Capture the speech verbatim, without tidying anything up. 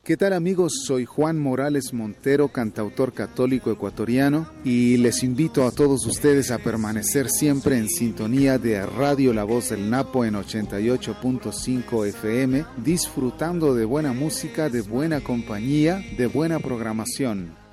¿Qué tal amigos? Soy Juan Morales Montero, cantautor católico ecuatoriano, y les invito a todos ustedes a permanecer siempre en sintonía de Radio La Voz del Napo en ochenta y ocho punto cinco F M, disfrutando de buena música, de buena compañía, de buena programación.